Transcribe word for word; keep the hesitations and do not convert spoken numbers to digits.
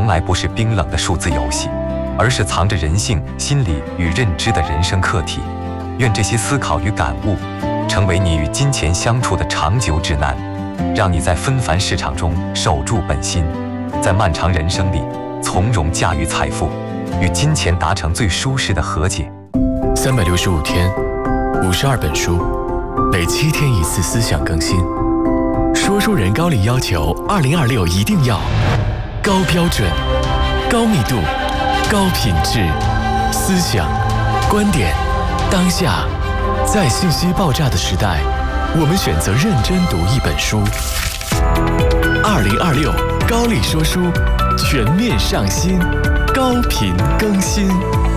从来不是冰冷的数字游戏，而是藏着人性、心理与认知的人生课题。愿这些思考与感悟，成为你与金钱相处的长久指南，让你在纷繁市场中守住本心，在漫长人生里从容驾驭财富，与金钱达成最舒适的和解。 三百六十五天，五十二本书，每七天一次思想更新。说书人高力要求二零二六一定要高标准、高密度、高品质，思想、观点。当下，在信息爆炸的时代，我们选择认真读一本书。二零二六高力说书全面上新，高频更新。